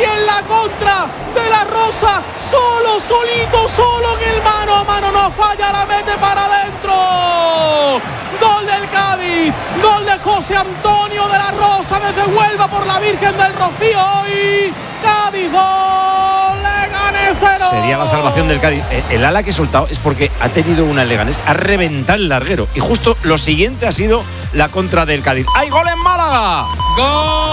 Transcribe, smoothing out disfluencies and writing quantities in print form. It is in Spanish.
Y en la contra de la Rosa, solo en el mano a mano, no falla, la mete para adentro. Gol del Cádiz, gol de José Antonio de la Rosa desde Huelva por la Virgen del Rocío. Hoy Cádiz 2, Leganés 0. Sería la salvación del Cádiz. El ala que he soltado es porque ha tenido una en Leganés, ha reventado el larguero. Y justo lo siguiente ha sido la contra del Cádiz. ¡Hay gol en Málaga! ¡Gol!